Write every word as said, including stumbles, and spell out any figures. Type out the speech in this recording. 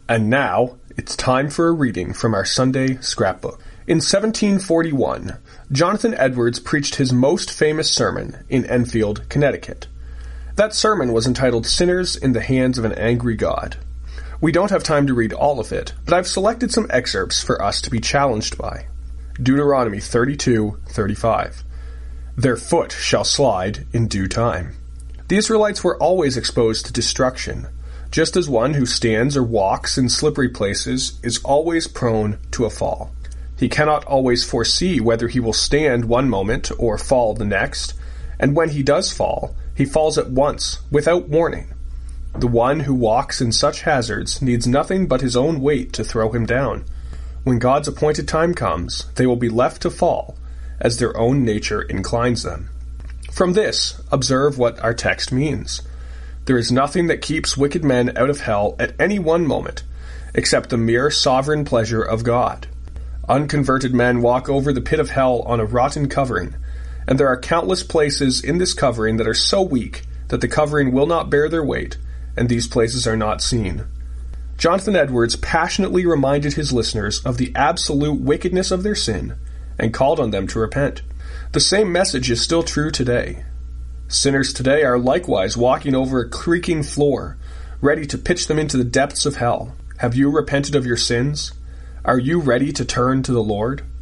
And now, it's time for a reading from our Sunday scrapbook. In seventeen forty-one, Jonathan Edwards preached his most famous sermon in Enfield, Connecticut. That sermon was entitled Sinners in the Hands of an Angry God. We don't have time to read all of it, but I've selected some excerpts for us to be challenged by. Deuteronomy thirty-two thirty-five. Their foot shall slide in due time. The Israelites were always exposed to destruction, just as one who stands or walks in slippery places is always prone to a fall. He cannot always foresee whether he will stand one moment or fall the next, and when he does fall, he falls at once, without warning. The one who walks in such hazards needs nothing but his own weight to throw him down. When God's appointed time comes, they will be left to fall, as their own nature inclines them. From this, observe what our text means. There is nothing that keeps wicked men out of hell at any one moment, except the mere sovereign pleasure of God. Unconverted men walk over the pit of hell on a rotten covering, and there are countless places in this covering that are so weak that the covering will not bear their weight, and these places are not seen. Jonathan Edwards passionately reminded his listeners of the absolute wickedness of their sin and called on them to repent. The same message is still true today. Sinners today are likewise walking over a creaking floor, ready to pitch them into the depths of hell. Have you repented of your sins? Are you ready to turn to the Lord?